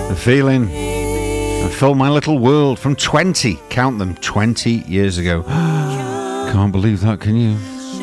The Feeling. And Fill My Little World from 20, count them, 20 years ago. Can't believe that, can you?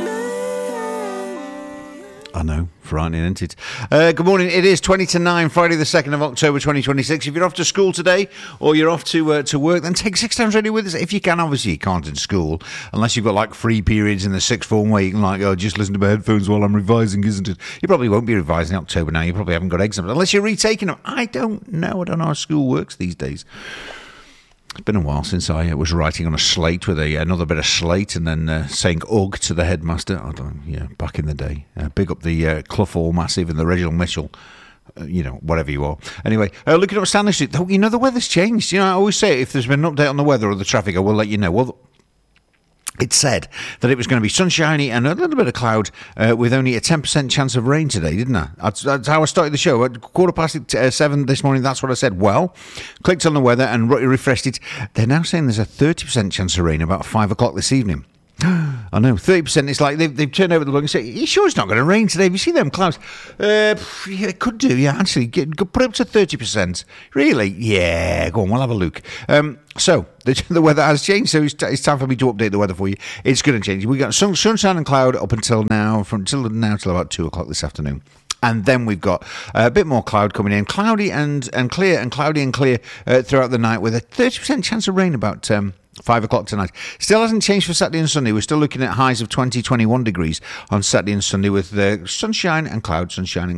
I know, frightening, isn't it? Good morning. It is 20 to 9, Friday the 2nd of October 2026. If you're off to school today or you're off to work, then take 6 Times Radio with us. If you can, obviously you can't in school, unless you've got like free periods in the sixth form where you can just listen to my headphones while I'm revising, isn't it? You probably won't be revising in October now. You probably haven't got exams, unless you're retaking them. I don't know how school works these days. It's been a while since I was writing on a slate with another bit of slate and then saying ugh to the headmaster. Back in the day. Big up the Clough Hall Massive and the Reginald Mitchell, whatever you are. Anyway, looking up Stanley Street, the weather's changed. I always say if there's been an update on the weather or the traffic, I will let you know. Well, it said that it was going to be sunshiny and a little bit of cloud with only a 10% chance of rain today, didn't I? That's how I started the show. At 7:15 this morning, that's what I said. Well, clicked on the weather and refreshed it. They're now saying there's a 30% chance of rain about 5 o'clock this evening. I know, 30%. It's like they've turned over the look and said, "You sure it's not going to rain today? Have you seen them clouds?" Yeah, it could do, yeah, actually. Put it up to 30%. Really? Yeah, go on, we'll have a look. So, the weather has changed, so it's time for me to update the weather for you. It's going to change. We've got sunshine and cloud up until now, till about 2 o'clock this afternoon. And then we've got a bit more cloud coming in, cloudy and clear, and cloudy and clear throughout the night with a 30% chance of rain about 5 o'clock tonight. Still hasn't changed for Saturday and Sunday. We're still looking at highs of 20, 21 degrees on Saturday and Sunday with sunshine and cloud.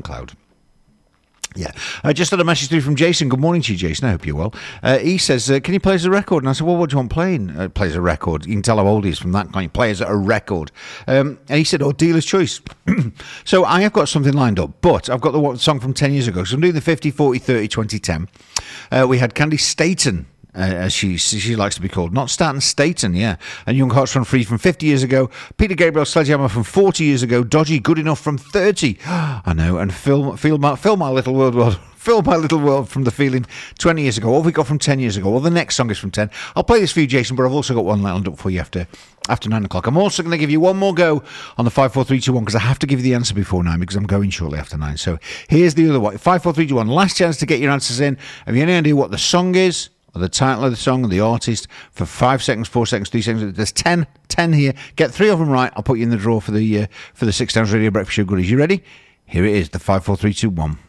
Yeah. I just had a message through from Jason. Good morning to you, Jason. I hope you're well. He says, can you play us a record? And I said, well, what do you want playing? Plays a record. You can tell how old he is from that kind. Play us a record. And he said, dealer's choice. So I have got something lined up, but I've got the song from 10 years ago. So I'm doing the 50, 40, 30, 20, 10. We had Candy Staten. As she likes to be called. Not Staten, Staten, yeah. And Young Hearts Run Free from 50 years ago. Peter Gabriel Sledgehammer from 40 years ago. Dodgy Good Enough from 30. I know. And Fill My Little World. Fill My Little World from The Feeling 20 years ago. What have we got from 10 years ago? Well, the next song is from 10. I'll play this for you, Jason, but I've also got one lined up for you after 9 o'clock. I'm also going to give you one more go on the 5, 4, 3, 2, 1 because I have to give you the answer before 9 because I'm going shortly after 9. So here's the other one. 5, 4, 3, 2, 1. Last chance to get your answers in. Have you any idea what the song is? Or the title of the song and the artist for 5 seconds, 4 seconds, 3 seconds. There's 10 here. Get 3 of them right. I'll put you in the draw for the 6 Times Radio Breakfast Show goodies. You ready? Here it is, the 5, 4, 3, 2, 1.